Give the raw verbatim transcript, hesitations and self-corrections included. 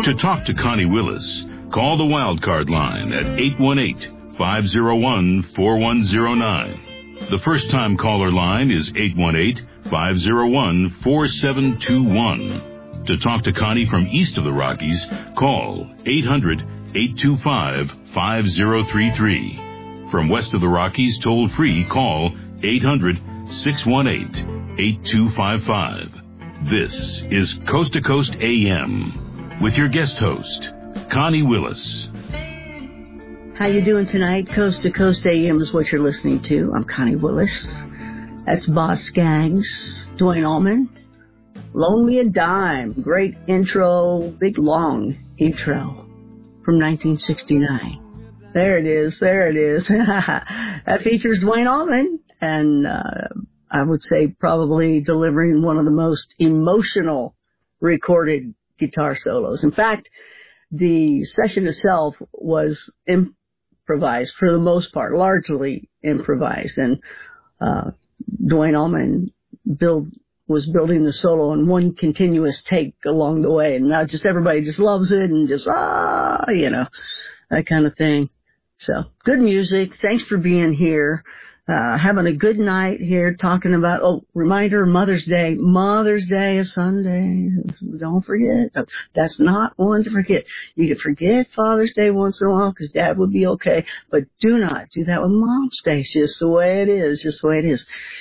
To talk to Connie Willis, call the Wildcard line at eight one eight, five oh one, four one oh nine. The first-time caller line is eight one eight, five oh one, four seven two one. To talk to Connie from east of the Rockies, call eight hundred, eight two five, five oh three three. From west of the Rockies, toll-free, call eight hundred, six one eight, eight two five five. This is Coast to Coast A M with your guest host, Connie Willis. How you doing tonight? Coast to Coast A M is what you're listening to. I'm Connie Willis. That's Boss Skaggs, Duane Allman. Loan Me a Dime. Great intro, big long intro from nineteen sixty-nine. There it is, there it is. That features Duane Allman, and uh, I would say probably delivering one of the most emotional recorded guitar solos. In fact, the session itself was improvised for the most part, largely improvised, and uh, Duane Allman build, was building the solo in one continuous take along the way, and now just everybody just loves it and just, ah, you know, that kind of thing. So, good music. Thanks for being here. Uh, having a good night here talking about, oh, reminder, Mother's Day. Mother's Day is Sunday. Don't forget. That's not one to forget. You can forget Father's Day once in a while because Dad would be okay, but do not do that with Mom's Day. It's just the way it is, just the way it is.